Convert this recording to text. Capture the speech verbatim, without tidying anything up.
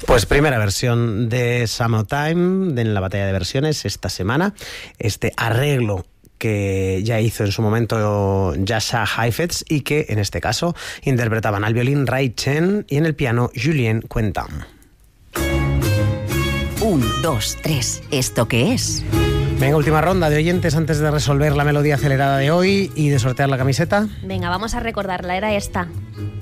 Pues primera versión de Summertime en la batalla de versiones esta semana. Este arreglo que ya hizo en su momento Jascha Heifetz y que en este caso interpretaban al violín Ray Chen y en el piano Julien Quentin. Un, dos, tres. ¿Esto qué es? Venga, última ronda de oyentes antes de resolver la melodía acelerada de hoy y de sortear la camiseta. Venga, vamos a recordarla, era esta.